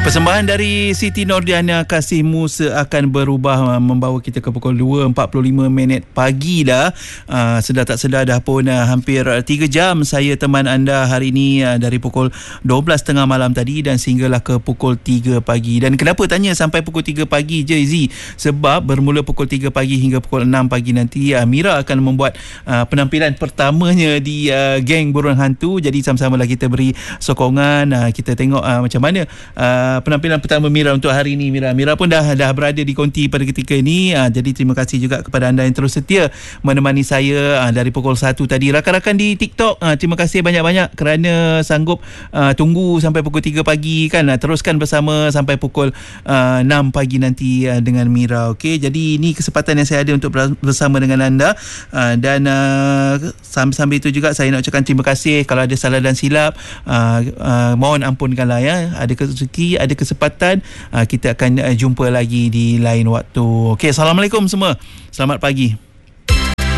Persembahan dari Siti Nordiana Kasihmu seakan berubah membawa kita ke pukul 2.45 pagi dah. Sedar tak sedar dah pun hampir 3 jam saya teman anda hari ini dari pukul 12.30 malam tadi dan sehinggalah ke pukul 3 pagi. Dan kenapa tanya sampai pukul 3 pagi je Izzy? Sebab bermula pukul 3 pagi hingga pukul 6 pagi nanti Mira akan membuat penampilan pertamanya di Geng Burung Hantu. Jadi sama-samalah kita beri sokongan, kita tengok macam mana penampilan pertama Mira untuk hari ini. Mira pun dah berada di konti pada ketika ini. Jadi terima kasih juga kepada anda yang terus setia menemani saya dari pukul 1 tadi. Rakan-rakan di TikTok, terima kasih banyak-banyak kerana sanggup tunggu sampai pukul 3 pagi kan. Teruskan bersama sampai pukul 6 pagi nanti dengan Mira. Okey, jadi ini kesempatan yang saya ada untuk bersama dengan anda. Dan sambil itu juga saya nak ucapkan terima kasih kalau ada salah dan silap. Mohon ampunkanlah ya. Ada rezeki, ada kesempatan, kita akan jumpa lagi di lain waktu. Okey, Assalamualaikum semua. Selamat pagi.